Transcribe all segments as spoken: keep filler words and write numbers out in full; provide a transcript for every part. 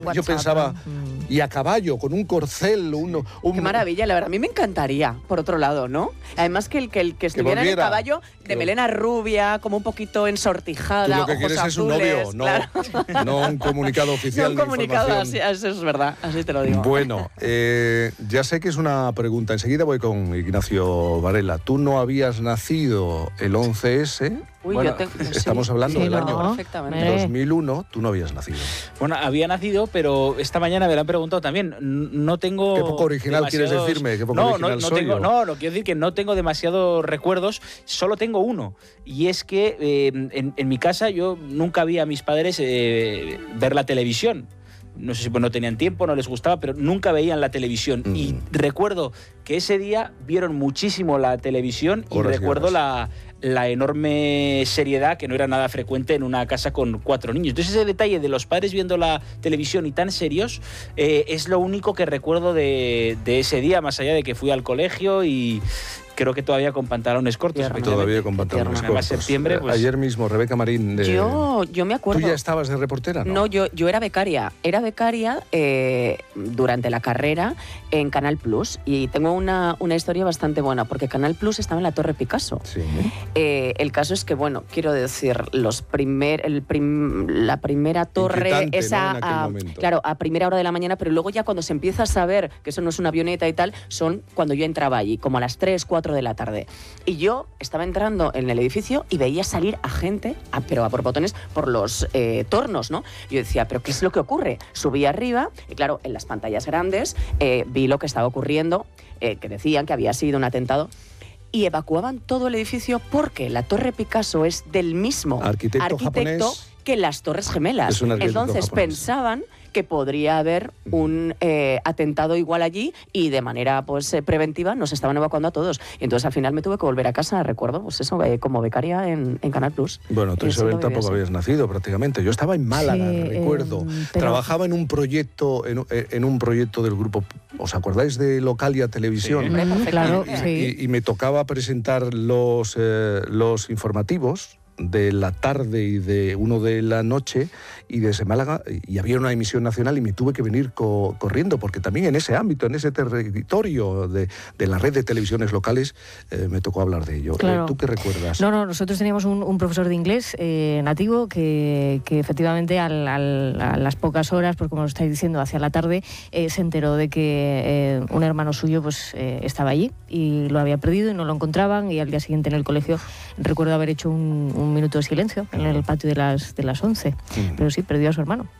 WhatsApp. Yo pensaba, y a caballo, con un corcel, uno... Un... Qué maravilla, la verdad, a mí me encantaría, por otro lado, ¿no? Además que el que, el que estuviera en el caballo, de que... melena rubia, como un poquito ensortijada, Tú lo que ojos quieres azules, es un novio, no, claro. no un comunicado oficial. No un comunicado, así, eso es verdad, así te lo digo. Bueno, eh, ya sé que es una pregunta, enseguida voy con Ignacio Varela. ¿Tú no habías nacido el once ese? Uy, bueno, yo te, estamos sí, hablando sí, del no, año dos mil uno, tú no habías nacido. Bueno, había nacido, pero esta mañana me lo han preguntado también. No tengo... ¿Qué poco original quieres decirme? ¿Qué poco no, original no, no soy tengo, yo? no, no, quiero decir que no tengo demasiados recuerdos, solo tengo uno. Y es que eh, en, en mi casa yo nunca vi a mis padres eh, ver la televisión. No sé si pues no tenían tiempo, no les gustaba, pero nunca veían la televisión. Mm. Y recuerdo que ese día vieron muchísimo la televisión y horas recuerdo y la, la enorme seriedad que no era nada frecuente en una casa con cuatro niños. Entonces ese detalle de los padres viendo la televisión y tan serios eh, es lo único que recuerdo de, de ese día, más allá de que fui al colegio y... creo que todavía con pantalones cortos. Todavía con pantalones cortos. Septiembre, pues... Ayer mismo, Rebeca Marín... De... Yo, yo me acuerdo... ¿Tú ya estabas de reportera? No, no yo, yo era becaria. Era becaria eh, durante la carrera en Canal Plus. Y tengo una, una historia bastante buena, porque Canal Plus estaba en la Torre Picasso. Sí. Eh, el caso es que, bueno, quiero decir, los primer, el prim, la primera torre, esa, ¿no? a, claro, a primera hora de la mañana, pero luego ya cuando se empieza a saber que eso no es una avioneta y tal, son cuando yo entraba allí, como a las tres, cuatro de la tarde. Y yo estaba entrando en el edificio y veía salir a gente, a, pero a por botones, por los eh, tornos, ¿no? Yo decía, ¿pero qué es lo que ocurre? Subí arriba y, claro, en las pantallas grandes eh, vi lo que estaba ocurriendo, eh, que decían que había sido un atentado. Y evacuaban todo el edificio porque la Torre Picasso es del mismo arquitecto, arquitecto que las Torres Gemelas. Entonces japonés. pensaban que podría haber un eh, atentado igual allí y de manera pues eh, preventiva nos estaban evacuando a todos. Y entonces al final me tuve que volver a casa, recuerdo, pues eso, eh, como becaria en, en Canal Plus. Bueno, tú Isabel tampoco así. habías nacido prácticamente. Yo estaba en Málaga, sí, recuerdo. Eh, pero... Trabajaba en un proyecto, en, en un proyecto del grupo, ¿os acordáis de Localia Televisión? Sí, mm, claro, y, sí. y, y me tocaba presentar los, eh, los informativos de la tarde y de uno de la noche, y desde Málaga, y había una emisión nacional y me tuve que venir co corriendo, porque también en ese ámbito, en ese territorio de, de la red de televisiones locales, eh, me tocó hablar de ello. Claro. ¿Tú qué recuerdas? No, no, nosotros teníamos un, un profesor de inglés eh, nativo que, que efectivamente al, al, a las pocas horas, pues como lo estáis diciendo, hacia la tarde, eh, se enteró de que eh, un hermano suyo pues eh, estaba allí y lo había perdido y no lo encontraban, y al día siguiente en el colegio recuerdo haber hecho un, un minuto de silencio en el patio de las, de las once, mm. pero sí, perdió a su hermano.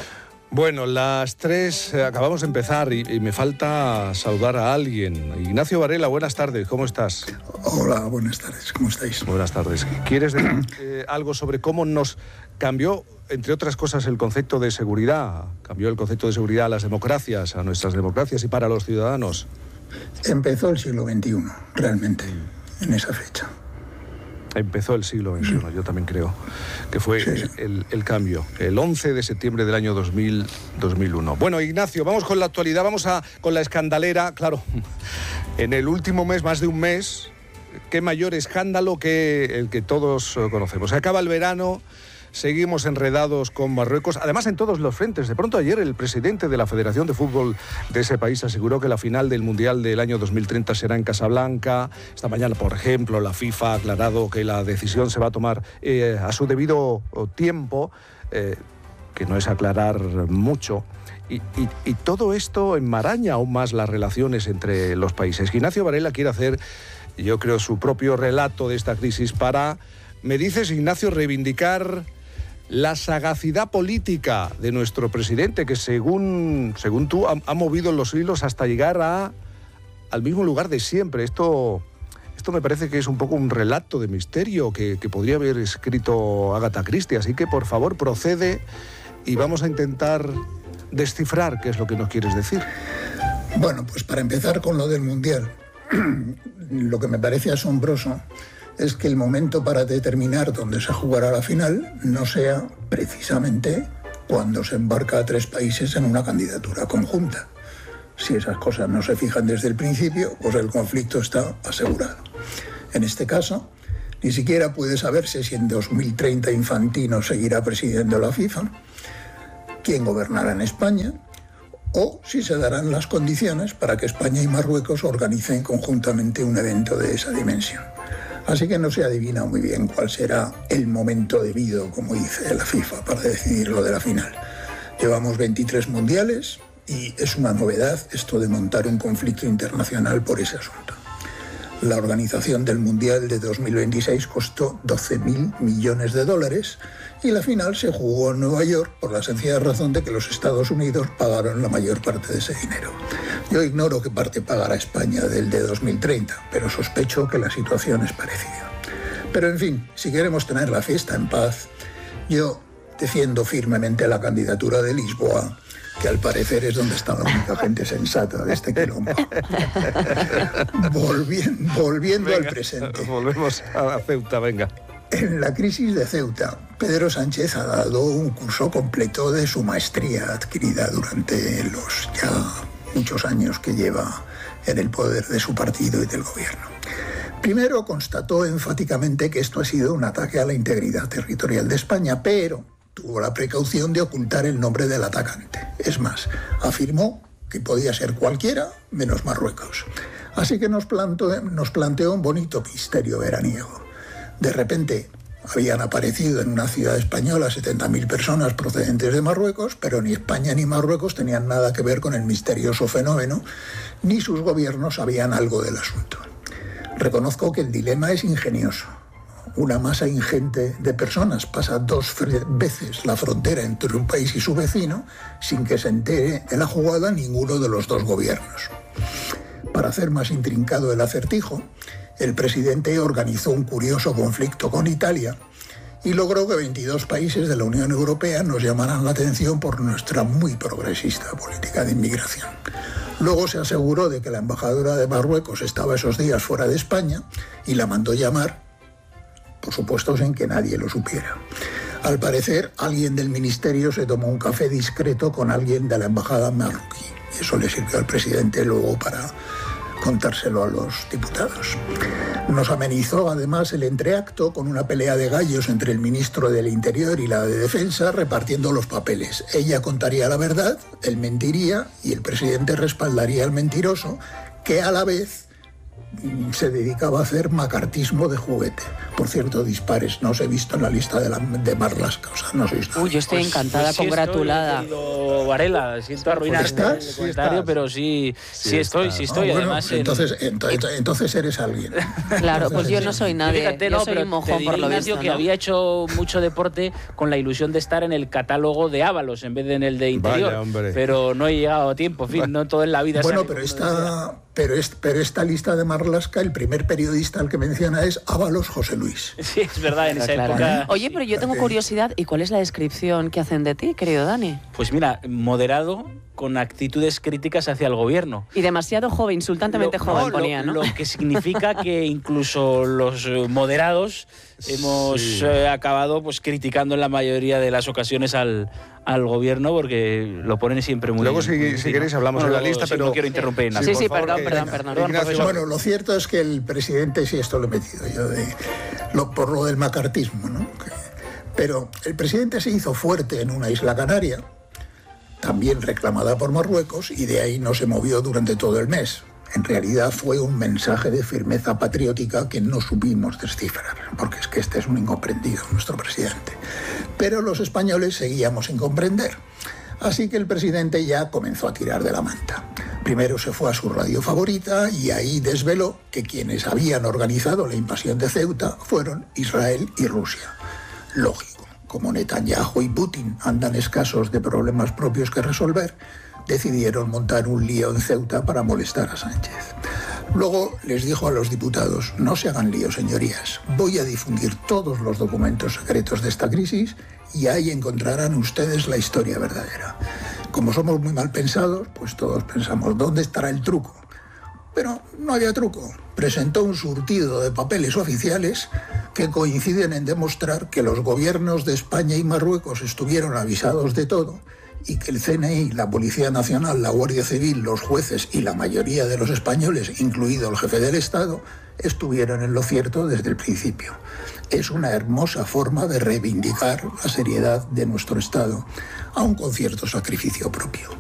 Bueno, las tres, eh, acabamos de empezar y, y me falta saludar a alguien. Ignacio Varela, buenas tardes, ¿cómo estás? Hola, buenas tardes, ¿cómo estáis? Buenas tardes. ¿Quieres decir eh, algo sobre cómo nos cambió, entre otras cosas, el concepto de seguridad? Cambió el concepto de seguridad a las democracias, a nuestras democracias y para los ciudadanos. Empezó el siglo veintiuno, realmente, en esa fecha. Empezó el siglo veintiuno, yo también creo que fue sí. el, el cambio, el once de septiembre del año dos mil, dos mil uno. Bueno, Ignacio, vamos con la actualidad, vamos a, con la escandalera. Claro, en el último mes, más de un mes, qué mayor escándalo que el que todos conocemos. Se acaba el verano, seguimos enredados con Marruecos, además en todos los frentes. De pronto ayer el presidente de la Federación de Fútbol de ese país aseguró que la final del Mundial del año dos mil treinta será en Casablanca. Esta mañana, por ejemplo, la FIFA ha aclarado que la decisión se va a tomar eh, a su debido tiempo, eh, que no es aclarar mucho. Y, y, y todo esto enmaraña aún más las relaciones entre los países. Ignacio Varela quiere hacer, yo creo, su propio relato de esta crisis para, me dices, Ignacio, reivindicar la sagacidad política de nuestro presidente, que según, según tú ha, ha movido los hilos hasta llegar a, al mismo lugar de siempre. Esto, esto me parece que es un poco un relato de misterio que, que podría haber escrito Agatha Christie. Así que, por favor, procede y vamos a intentar descifrar qué es lo que nos quieres decir. Bueno, pues para empezar con lo del Mundial, lo que me parece asombroso es que el momento para determinar dónde se jugará la final no sea precisamente cuando se embarca a tres países en una candidatura conjunta. Si esas cosas no se fijan desde el principio, pues el conflicto está asegurado. En este caso, ni siquiera puede saberse si en dos mil treinta Infantino seguirá presidiendo la FIFA, quién gobernará en España o si se darán las condiciones para que España y Marruecos organicen conjuntamente un evento de esa dimensión. Así que no se adivina muy bien cuál será el momento debido, como dice la FIFA, para decidir lo de la final. Llevamos veintitrés mundiales y es una novedad esto de montar un conflicto internacional por ese asunto. La organización del Mundial de dos mil veintiséis costó doce mil millones de dólares y la final se jugó en Nueva York por la sencilla razón de que los Estados Unidos pagaron la mayor parte de ese dinero. Yo ignoro qué parte pagará España del de dos mil treinta, pero sospecho que la situación es parecida. Pero en fin, si queremos tener la fiesta en paz, yo defiendo firmemente la candidatura de Lisboa, que al parecer es donde está la única gente sensata de este quilombo. Volviendo, volviendo venga, al presente. Volvemos a Ceuta, venga. En la crisis de Ceuta, Pedro Sánchez ha dado un curso completo de su maestría adquirida durante los ya muchos años que lleva en el poder de su partido y del gobierno. Primero constató enfáticamente que esto ha sido un ataque a la integridad territorial de España, pero tuvo la precaución de ocultar el nombre del atacante. Es más, afirmó que podía ser cualquiera menos Marruecos. Así que nos planteó, nos planteó un bonito misterio veraniego. De repente habían aparecido en una ciudad española setenta mil personas procedentes de Marruecos, pero ni España ni Marruecos tenían nada que ver con el misterioso fenómeno, ni sus gobiernos sabían algo del asunto. Reconozco que el dilema es ingenioso. Una masa ingente de personas pasa dos veces la frontera entre un país y su vecino sin que se entere de la jugada ninguno de los dos gobiernos. Para hacer más intrincado el acertijo, el presidente organizó un curioso conflicto con Italia y logró que veintidós países de la Unión Europea nos llamaran la atención por nuestra muy progresista política de inmigración. Luego se aseguró de que la embajadora de Marruecos estaba esos días fuera de España y la mandó llamar, por supuesto sin que nadie lo supiera. Al parecer, alguien del ministerio se tomó un café discreto con alguien de la embajada marroquí. Y eso le sirvió al presidente luego para contárselo a los diputados. Nos amenizó además el entreacto con una pelea de gallos entre el ministro del Interior y la de Defensa repartiendo los papeles. Ella contaría la verdad, él mentiría y el presidente respaldaría al mentiroso, que a la vez se dedicaba a hacer macartismo de juguete. Por cierto, dispares, no os he visto en la lista de, la, de Marlaska, o sea, no sois nada. Uy, yo estoy Pues, encantada, pues sí congratulada. Estoy, Varela, siento arruinar ¿Estás? el Sí comentario, estás. pero sí, sí, Sí estoy, estás. sí estoy. Ah, bueno, además, en- entonces, entonces, entonces eres alguien. Claro, pues yo no soy nadie. Fíjate, yo no, soy pero un te mojón diré, por lo Ignacio, visto, que ¿no? había hecho mucho deporte con la ilusión de estar en el catálogo de Ábalos en vez de en el de Interior. Vaya, hombre. Pero no he llegado a tiempo, en fin, no todo en la vida. Bueno, sale pero como uno desea. esta, pero, es, pero esta lista de Marlaska, el primer periodista al que menciona es Ábalos José Luis. Sí, es verdad, en esa Claro. época. Oye, pero yo tengo curiosidad, ¿y cuál es la descripción que hacen de ti, querido Dani? Pues mira, moderado, con actitudes críticas hacia el gobierno. Y demasiado joven, insultantemente Lo- joven no, lo- ponía, ¿no? Lo que significa que incluso los eh, moderados hemos Sí. eh, acabado pues criticando en la mayoría de las ocasiones al, al gobierno porque lo ponen siempre muy... Luego, si- muy si encima. queréis, hablamos de la lista, sí, pero- no quiero interrumpir nada. Sí, por sí, favor, perdón, que- perdón, venga, perdón. Ignacio, profesor. Bueno, lo cierto es que el presidente, sí, esto lo he metido yo, de, lo, por lo del macartismo, ¿no? Que- pero el presidente se hizo fuerte en una isla canaria, también reclamada por Marruecos, y de ahí no se movió durante todo el mes. En realidad fue un mensaje de firmeza patriótica que no supimos descifrar, porque es que este es un incomprendido, nuestro presidente. Pero los españoles seguíamos sin comprender. Así que el presidente ya comenzó a tirar de la manta. Primero se fue a su radio favorita y ahí desveló que quienes habían organizado la invasión de Ceuta fueron Israel y Rusia. Lógico, como Netanyahu y Putin andan escasos de problemas propios que resolver, decidieron montar un lío en Ceuta para molestar a Sánchez. Luego les dijo a los diputados, no se hagan lío, señorías, voy a difundir todos los documentos secretos de esta crisis y ahí encontrarán ustedes la historia verdadera. Como somos muy mal pensados, pues todos pensamos, ¿dónde estará el truco? Pero no había truco. Presentó un surtido de papeles oficiales que coinciden en demostrar que los gobiernos de España y Marruecos estuvieron avisados de todo y que el C N I, la Policía Nacional, la Guardia Civil, los jueces y la mayoría de los españoles, incluido el jefe del Estado, estuvieron en lo cierto desde el principio. Es una hermosa forma de reivindicar la seriedad de nuestro Estado, aun con cierto sacrificio propio.